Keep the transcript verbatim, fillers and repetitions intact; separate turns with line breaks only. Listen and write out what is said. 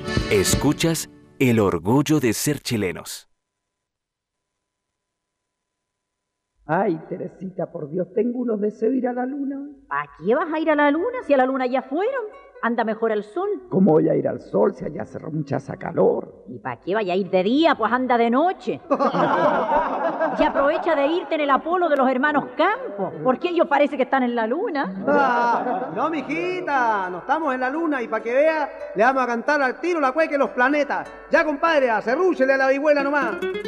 Escuchas El orgullo de ser chilenos.
Ay, Teresita, por Dios, tengo unos deseos de ir a la luna.
¿Para qué vas a ir a la luna si a la luna ya fueron? Anda mejor al sol.
¿Cómo voy a ir al sol si allá hace mucha hace calor?
¿Y para qué vaya a ir de día? Pues anda de noche. Y aprovecha de irte en el Apolo de los hermanos Campos, porque ellos parece que están en la luna.
Ah, no, mijita, no estamos en la luna y para que vea, le vamos a cantar al tiro la cueca de los planetas. Ya, compadre, acerrúchele a la vihuela nomás.